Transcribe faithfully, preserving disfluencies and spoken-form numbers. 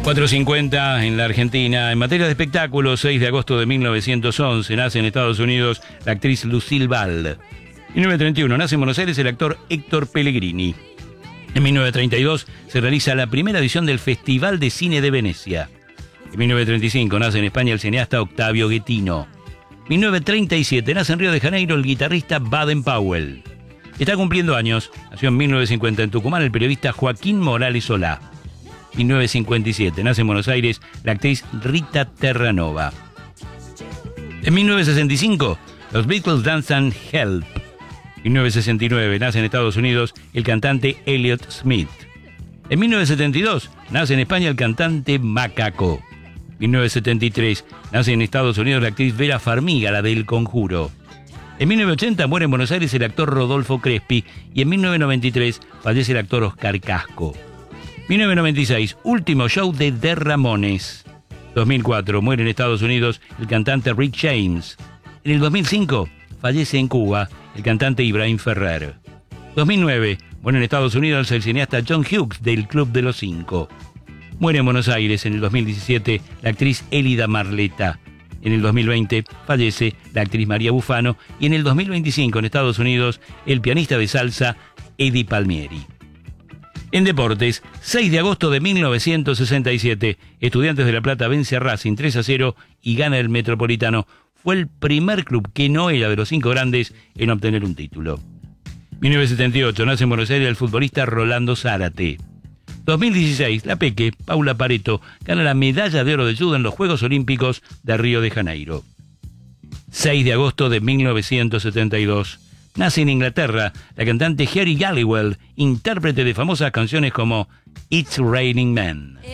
cuatro cincuenta en la Argentina. En materia de espectáculos, seis de agosto de mil novecientos once, nace en Estados Unidos la actriz Lucille Ball. mil novecientos treinta y uno, nace en Buenos Aires el actor Héctor Pellegrini. En mil novecientos treinta y dos se realiza la primera edición del Festival de Cine de Venecia. En mil novecientos treinta y cinco nace en España el cineasta Octavio Guettino. mil novecientos treinta y siete nace en Río de Janeiro el guitarrista Baden Powell. Está cumpliendo años, nació en mil novecientos cincuenta en Tucumán el periodista Joaquín Morales Solá. mil novecientos cincuenta y siete nace en Buenos Aires la actriz Rita Terranova. En mil novecientos sesenta y cinco los Beatles danzan Help. En mil novecientos sesenta y nueve nace en Estados Unidos el cantante Elliott Smith. En mil novecientos setenta y dos nace en España el cantante Macaco. En mil novecientos setenta y tres nace en Estados Unidos la actriz Vera Farmiga, la del Conjuro. En mil novecientos ochenta muere en Buenos Aires el actor Rodolfo Crespi y en mil novecientos noventa y tres fallece el actor Oscar Casco. mil novecientos noventa y seis, último show de The Ramones. dos mil cuatro, muere en Estados Unidos el cantante Rick James. En el dos mil cinco, fallece en Cuba el cantante Ibrahim Ferrer. dos mil nueve, muere en Estados Unidos el cineasta John Hughes del Club de los Cinco. Muere en Buenos Aires en el dos mil diecisiete la actriz Elida Marleta. En el dos mil veinte fallece la actriz María Bufano y en el dos mil veinticinco en Estados Unidos el pianista de salsa Eddie Palmieri. En deportes, seis de agosto de mil novecientos sesenta y siete, Estudiantes de La Plata vence a Racing tres a cero y gana el Metropolitano. Fue el primer club que no era de los cinco grandes en obtener un título. mil novecientos setenta y ocho, nace en Buenos Aires el futbolista Rolando Zárate. dos mil dieciséis, la Peque, Paula Pareto, gana la medalla de oro de judo en los Juegos Olímpicos de Río de Janeiro. seis de agosto de mil novecientos setenta y dos, nace en Inglaterra la cantante Geri Halliwell, intérprete de famosas canciones como It's Raining Men.